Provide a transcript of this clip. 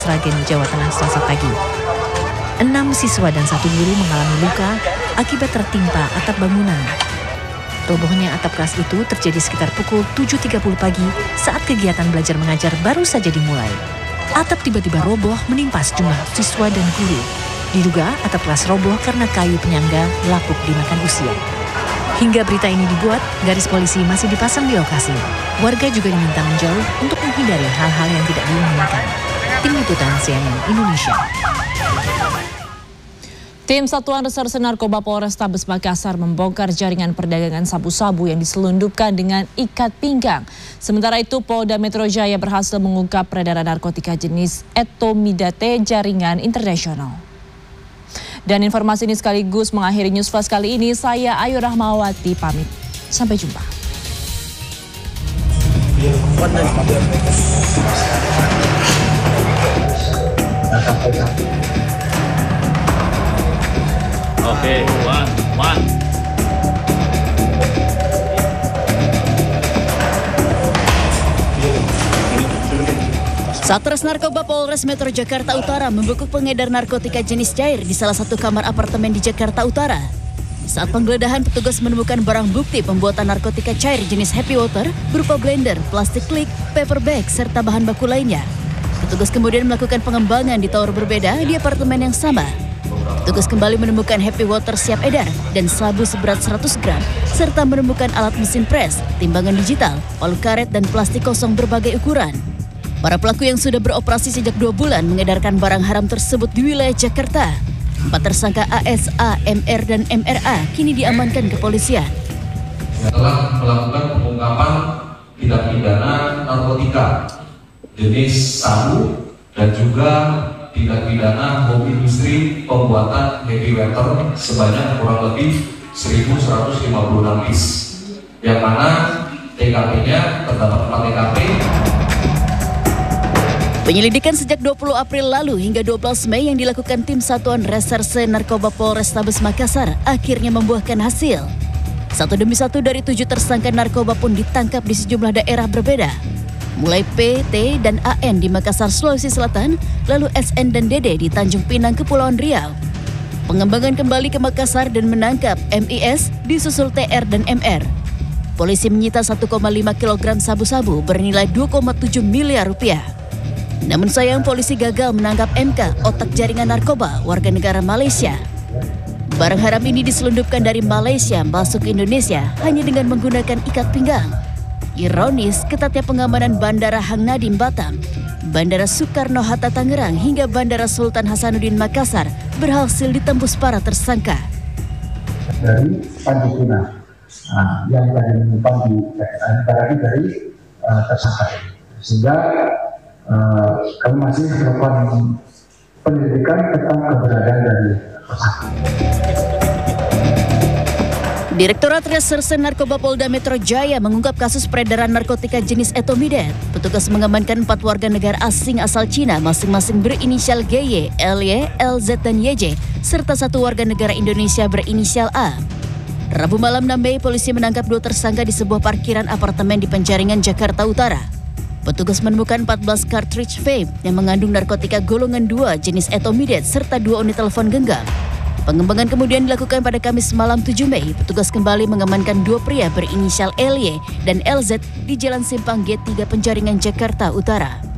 Sragen, Jawa Tengah, Selasa pagi. 6 siswa dan 1 guru mengalami luka akibat tertimpa atap bangunan. Robohnya atap kelas itu terjadi sekitar pukul 7.30 pagi saat kegiatan belajar mengajar baru saja dimulai. Atap tiba-tiba roboh menimpa sejumlah siswa dan guru. Diduga atap kelas roboh karena kayu penyangga lapuk dimakan usia. Hingga berita ini dibuat, garis polisi masih dipasang di lokasi. Warga juga diminta menjauh untuk menghindari hal-hal yang tidak diinginkan. Tim Liputan CNN Indonesia. Tim Satuan Reserse Narkoba Polrestabes Makassar membongkar jaringan perdagangan sabu-sabu yang diselundupkan dengan ikat pinggang. Sementara itu, Polda Metro Jaya berhasil mengungkap peredaran narkotika jenis etomidate jaringan internasional. Dan informasi ini sekaligus mengakhiri News Flash kali ini. Saya Ayu Rahmawati pamit. Sampai jumpa. Oke, one. Satres Narkoba Polres Metro Jakarta Utara membekuk pengedar narkotika jenis cair di salah satu kamar apartemen di Jakarta Utara. Saat penggeledahan, petugas menemukan barang bukti pembuatan narkotika cair jenis Happy Water berupa blender, plastik klik, paper bag, serta bahan baku lainnya. Petugas kemudian melakukan pengembangan di tower berbeda di apartemen yang sama. Petugas kembali menemukan Happy Water siap edar dan sabu seberat 100 gram, serta menemukan alat mesin pres, timbangan digital, palu karet, dan plastik kosong berbagai ukuran. Para pelaku yang sudah beroperasi sejak 2 bulan mengedarkan barang haram tersebut di wilayah Jakarta. 4 tersangka ASA, MR, dan MRA kini diamankan kepolisian. Telah melakukan pengungkapan tindak pidana narkotika jenis sabu dan juga tindak pidana bom industri pembuatan Happy Water sebanyak kurang lebih 1.156 piece, yang mana TKP-nya terdapat 4 TKP. Penyelidikan sejak 20 April lalu hingga 12 Mei yang dilakukan tim Satuan Reserse Narkoba Polrestabes Makassar akhirnya membuahkan hasil. Satu demi satu dari 7 tersangka narkoba pun ditangkap di sejumlah daerah berbeda. Mulai P, T, dan AN di Makassar, Sulawesi Selatan, lalu SN dan DD di Tanjung Pinang, Kepulauan Riau. Pengembangan kembali ke Makassar dan menangkap MIS disusul TR dan MR. Polisi menyita 1,5 kg sabu-sabu bernilai 2,7 miliar rupiah. Namun sayang, polisi gagal menangkap MK, otak jaringan narkoba warga negara Malaysia. Barang haram ini diselundupkan dari Malaysia masuk ke Indonesia hanya dengan menggunakan ikat pinggang. Ironis, ketatnya pengamanan Bandara Hang Nadim Batam, Bandara Soekarno-Hatta Tangerang, hingga Bandara Sultan Hasanuddin Makassar berhasil ditembus para tersangka. Dari Tanjung Pinang, yang tadi menyimpan di barang dari tersangka ini. Sehingga kami masih melakukan penyelidikan tentang keberadaan dari tersangka. Direktorat Reserse Narkoba Polda Metro Jaya mengungkap kasus peredaran narkotika jenis etomidate. Petugas mengamankan 4 warga negara asing asal Cina, masing-masing berinisial GY, LY, LZ, dan YJ, serta 1 warga negara Indonesia berinisial A. Rabu malam 6 Mei, polisi menangkap 2 tersangka di sebuah parkiran apartemen di Penjaringan, Jakarta Utara. Petugas menemukan 14 cartridge vape yang mengandung narkotika golongan 2 jenis etomidate serta 2 unit telepon genggam. Pengembangan kemudian dilakukan pada Kamis malam 7 Mei. Petugas kembali mengamankan 2 pria berinisial LY dan LZ di Jalan Simpang G3 Penjaringan, Jakarta Utara.